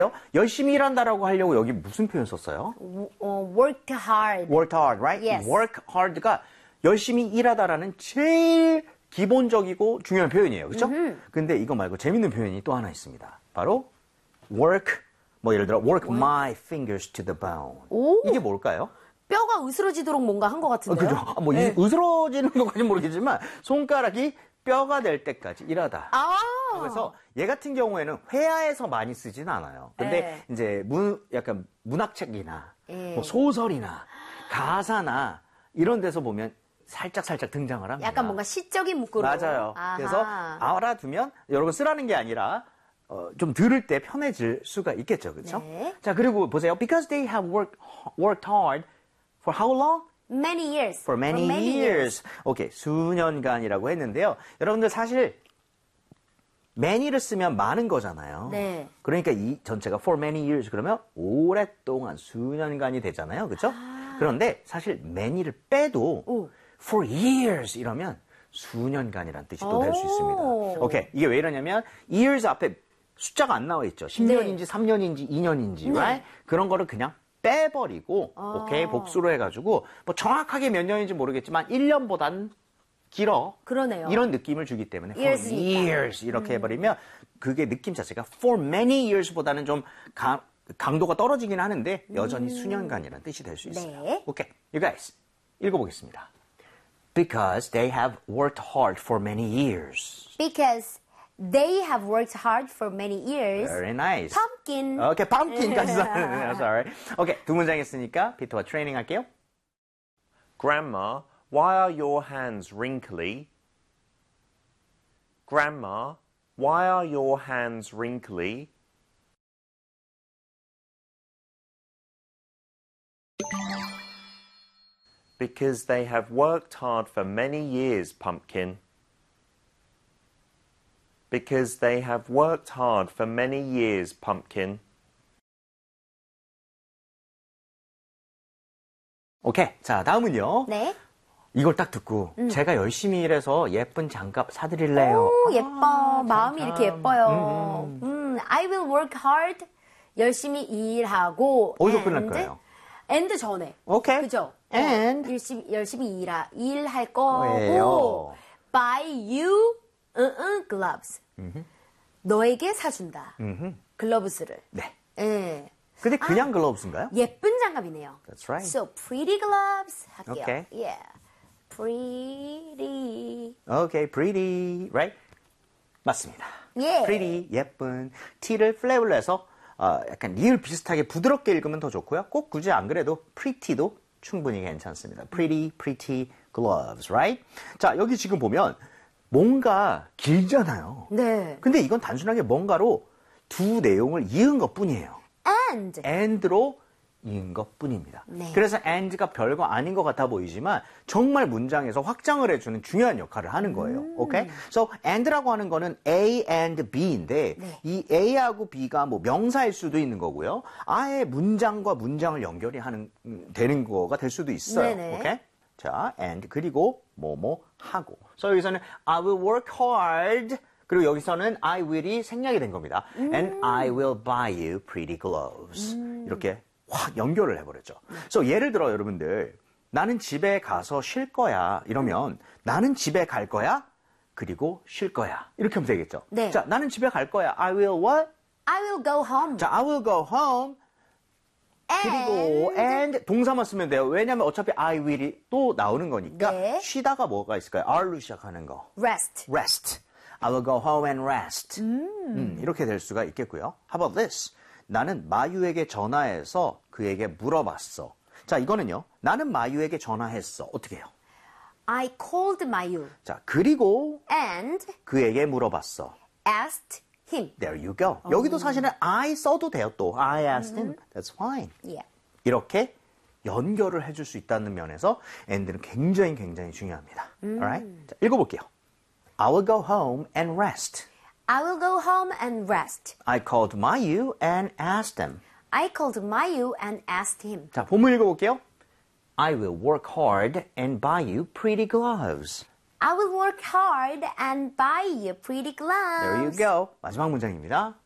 열심히 일한다라고 하려고 여기 무슨 표현 썼어요? Work hard. Work hard, right? Yes. Work hard가 열심히 일하다라는 제일 기본적이고 중요한 표현이에요. 그렇죠? 근데 이거 말고 재밌는 표현이 또 하나 있습니다. 바로 work, 뭐 예를 들어 work my fingers to the bone. 오. 이게 뭘까요? 뼈가 으스러지도록 뭔가 한 것 같은데요? 그죠? 뭐 으스러지는 것까지는 모르겠지만 손가락이 뼈가 될 때까지 일하다. 그래서 얘 같은 경우에는 회화에서 많이 쓰진 않아요. 근데 이제 약간 문학책이나 뭐 소설이나 가사나 이런 데서 보면 살짝 등장을 합니다. 약간 뭔가 시적인 문구로. 맞아요. 아하. 그래서 알아두면 여러분 쓰라는 게 아니라 좀 들을 때 편해질 수가 있겠죠. 그렇죠? 네. 자, 그리고 보세요. Because they have worked hard for how long? Many years. For many years. 오케이, 수년간이라고 했는데요. 여러분들 사실 many를 쓰면 많은 거잖아요. 네. 그러니까 이 전체가 for many years 그러면 오랫동안 수년간이 되잖아요. 그렇죠? 그런데 사실 many를 빼도 for years 이러면 수년간이라는 뜻이 또 될 수 있습니다. 오케이, 이게 왜 이러냐면 years 앞에 숫자가 안 나와 있죠. 10년인지 3년인지 2년인지 right? 그런 거를 그냥 빼버리고 오케이 복수로 해가지고 뭐 정확하게 몇 년인지 모르겠지만 1년보단 길어. 그러네요. 이런 느낌을 주기 때문에 for years니까. years 이렇게 해버리면 그게 느낌 자체가 for many years보다는 좀 강도가 떨어지긴 하는데 여전히 수년간이라는 뜻이 될 수 있어요. 네. 오케이, you guys 읽어보겠습니다. Because they have worked hard for many years. Because they have worked hard for many years. Very nice. Pumpkin. 오케이, pumpkin까지 썼네요. Sorry. 오케이, 두 문장 했으니까 피터와 트레이닝 할게요. Grandma, why are your hands wrinkly? Grandma, why are your hands wrinkly? Because they have worked hard for many years, Pumpkin. Because they have worked hard for many years, Pumpkin. 오케이, 자 다음은요. 네. 이걸 딱 듣고 제가 열심히 일해서 예쁜 장갑 사드릴래요. 오, 예뻐. 마음이 이렇게 예뻐요. I will work hard. 열심히 일하고. 어디서 끝날 거예요? and 전에. 오케이. 그죠? and 열심히 일할 거고. 왜요? buy you gloves. 너에게 사준다. 글러브스를. 네. 예. 근데 그냥 글러브스인가요? 예쁜 장갑이네요. That's right. So pretty gloves 할게요. Okay. Yeah. Pretty. Okay, pretty, right? 맞습니다. 예. pretty, 예쁜. t를 플랩을 해서 약간 리을 비슷하게 부드럽게 읽으면 더 좋고요. 꼭 굳이 안 그래도 pretty도 충분히 괜찮습니다. pretty gloves, right? 자, 여기 지금 보면 뭔가 길잖아요. 네. 근데 이건 단순하게 뭔가로 두 내용을 이은 것뿐이에요. and로 이은 것뿐입니다. 네. 그래서 and가 별거 아닌 것 같아 보이지만 정말 문장에서 확장을 해주는 중요한 역할을 하는 거예요. 오케이? So and라고 하는 거는 A and B인데 이 A하고 B가 뭐 명사일 수도 있는 거고요. 아예 문장과 문장을 연결이 되는 거가 될 수도 있어요. 네네. 오케이? 자, and 그리고 뭐뭐 하고. 그래서 여기서는 I will work hard. 그리고 여기서는 I will이 생략이 된 겁니다. And I will buy you pretty gloves. 이렇게 확 연결을 해버렸죠. 그래서 예를 들어 여러분들 나는 집에 가서 쉴 거야 이러면 나는 집에 갈 거야 그리고 쉴 거야 이렇게 하면 되겠죠. 네. 자, 나는 집에 갈 거야. I will what? I will go home. 자, I will go home. 그리고 and 동사만 쓰면 돼요. 왜냐하면 어차피 I will이 또 나오는 거니까 네. 쉬다가 뭐가 있을까요? R로 시작하는 거. rest. Rest. I will go home and rest. 이렇게 될 수가 있겠고요. How about this? 나는 마유에게 전화해서 그에게 물어봤어. 자, 이거는요. 나는 마유에게 전화했어. 어떻게 해요? I called Mayu 자, 그리고 and 그에게 물어봤어. asked him. There you go. 여기도 사실은 I 써도 돼요. 또 I asked him. That's fine. Yeah. 이렇게 연결을 해줄 수 있다는 면에서 and는 굉장히 중요합니다. Alright? 자, 읽어볼게요. I will go home and rest. I will go home and rest. I called Mayu and asked him. I called Mayu and asked him. 자, 본문 읽어볼게요. I will work hard and buy you pretty gloves. I will work hard and buy you pretty gloves. There you go. 마지막 문장입니다.